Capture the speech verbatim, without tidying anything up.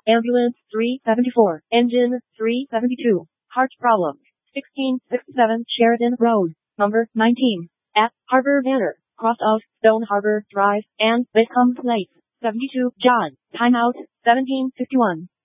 Ambulance three seventy-four. Engine three seventy-two. Heart problem. sixteen sixty-seven Sheridan Road, number nineteen. At Harbor Manor, cross of Stone Harbor Drive and Whitcomb Place. seventy-two John. Timeout seventeen fifty-one.